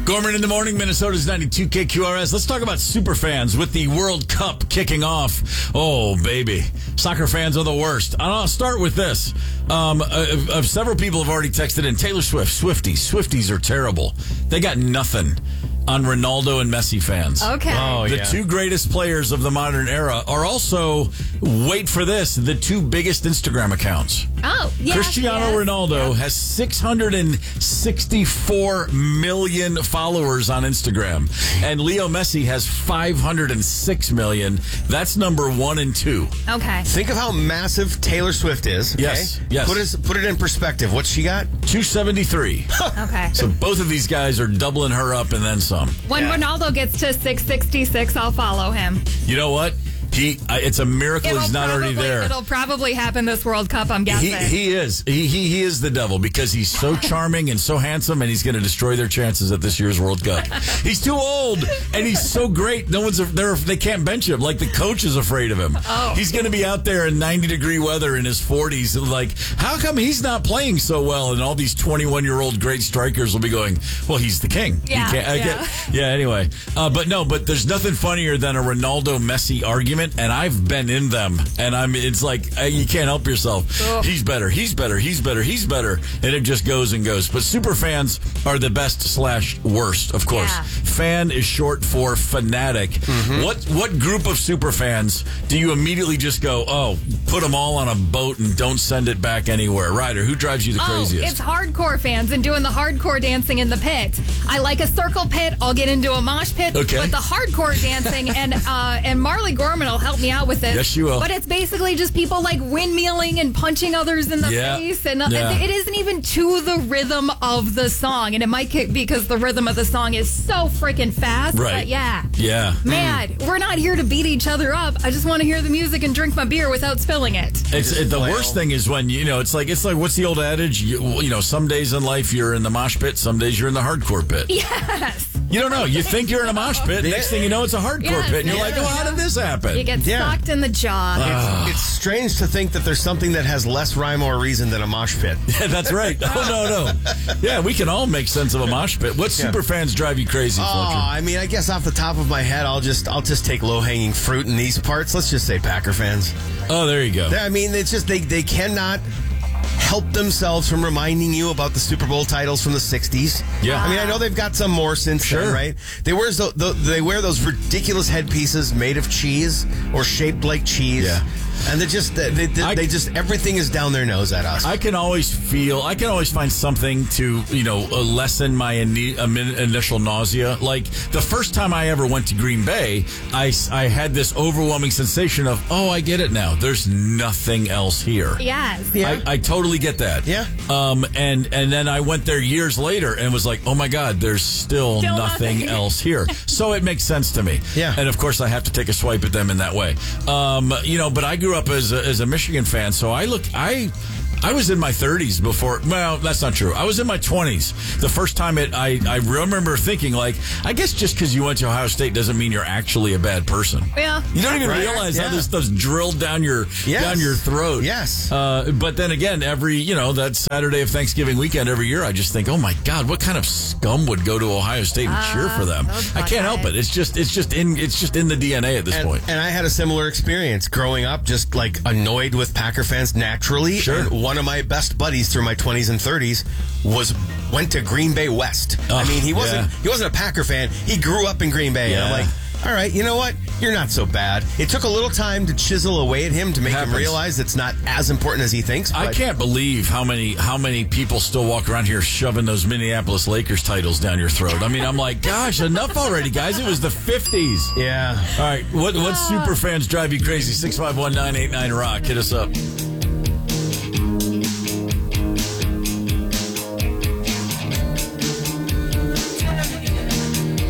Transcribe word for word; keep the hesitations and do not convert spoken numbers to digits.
Gorman in the morning, Minnesota's ninety-two K Q R S. Let's talk about super fans with the World Cup kicking off. Oh, baby. Soccer fans are the worst. I'll start with this. Um, uh, uh, several people have already texted in. Taylor Swift, Swifties. Swifties are terrible. They got nothing on Ronaldo and Messi fans. Okay. Oh, the yeah. two greatest players of the modern era are also, wait for this, the two biggest Instagram accounts. Oh, yeah. Cristiano yes, Ronaldo yeah. has six hundred sixty-four million followers on Instagram, and Leo Messi has five hundred six million. That's number one and two. Okay. Think of how massive Taylor Swift is. Okay? Yes, yes. Put it, put it in perspective. What's she got? two seventy-three. Okay. So both of these guys are doubling her up and then some. When Yeah. Ronaldo gets to six sixty-six, I'll follow him. You know what? He. I, it's a miracle It'll he's not probably, already there. It'll probably happen this World Cup, I'm guessing. He, he is. He, he he is the devil because he's so charming and so handsome, and he's going to destroy their chances at this year's World Cup. He's too old, and he's so great. No one's there. They can't bench him. Like the coach is afraid of him. Oh. He's going to be out there in ninety degree weather in his forties. Like, how come he's not playing so well? And all these twenty-one year old great strikers will be going, well, he's the king. He Yeah, can't- I yeah. get- yeah. Anyway, uh, but no, but there's nothing funnier than a Ronaldo Messi argument, and I've been in them, and I'm. It's like uh, you can't help yourself. Ugh. He's better. He's better. He's better. He's better, and it just goes and goes. But super fans are the best slash worst, of course. Yeah. Fan is short for fanatic. Mm-hmm. What what group of super fans do you immediately just go, oh, put them all on a boat and don't send it back anywhere? Ryder, who drives you the Oh, craziest? it's hardcore fans and doing the hardcore dancing in the pit. I like a circle pit. I'll get into a mosh pit. Okay. But the hardcore dancing, and uh, and Marley Gorman will help me out with this. Yes, she will. But it's basically just people like windmilling and punching others in the Yeah. face. And uh, Yeah. it, it isn't even to the rhythm of the song. And it might be because the rhythm of the song is so freaking fast. Right. But yeah. Yeah. Man, we're not here to beat each other up. I just want to hear the music and drink my beer without spilling it. It's it, the flail. worst thing is when you know it's like it's like what's the old adage? You, you know, some days in life you're in the mosh pit, some days you're in the hardcore pit. Yes. You don't know. You think you're in a mosh pit. Next thing you know, it's a hardcore Yes, pit, and you're yeah. like, "Oh, how did this happen?" You get Yeah. socked in the jaw. Ah. It's, it's strange to think that there's something that has less rhyme or reason than a mosh pit. Yeah, that's right. Oh no, no. Yeah, we can all make sense of a mosh pit. What Yeah. super fans drive you crazy, Oh, Fletcher? I mean, I guess off the top of my head, I'll just I'll just take low hanging fruit in these parts. Let's just say Packer fans. Oh, there you go. I mean, it's just they they cannot help themselves from reminding you about the Super Bowl titles from the sixties. Yeah. I mean, I know they've got some more since Sure. then, right? They wear those, they wear those ridiculous headpieces made of cheese or shaped like cheese. Yeah. And they just they, they, I- they just everything is down their nose at us. I can always feel, I can always find something to, you know, uh, lessen my ini- uh, min- initial nausea. Like the first time I ever went to Green Bay, I, s- I had this overwhelming sensation of, oh, I get it now. There's nothing else here. Yes. Yeah. I, I totally get that. Yeah. Um, and, and then I went there years later and was like, oh my God, there's still, Still nothing, nothing. else here. So it makes sense to me. Yeah. And of course I have to take a swipe at them in that way. Um, you know, but I grew up as a, as a Michigan fan, so I look, I, I was in my thirties before. Well, that's not true. I was in my twenties. The first time it, I, I remember thinking, like, I guess just because you went to Ohio State doesn't mean you're actually a bad person. Yeah. You don't even Right. realize Yeah. how this stuff's drilled down your Yes. down your throat. Yes. Uh, but then again, every you know that Saturday of Thanksgiving weekend every year, I just think, oh my God, what kind of scum would go to Ohio State and cheer for them? those I can't help Buckeyes. it. It's just it's just in it's just in the D N A at this and, point. and I had a similar experience growing up, just like annoyed with Packer fans naturally. Sure. And one of my best buddies through my twenties and thirties was went to Green Bay West. Oh, I mean, he wasn't yeah. he wasn't a Packer fan. He grew up in Green Bay. And I'm Yeah. like, all right, you know what? You're not so bad. It took a little time to chisel away at him to make Happens. him realize it's not as important as he thinks. I but- can't believe how many how many people still walk around here shoving those Minneapolis Lakers titles down your throat. I mean, I'm like, gosh, enough already, guys. It was the fifties. Yeah. All right, what what super fans drive you crazy? six five one, nine eight nine rock. Hit us up.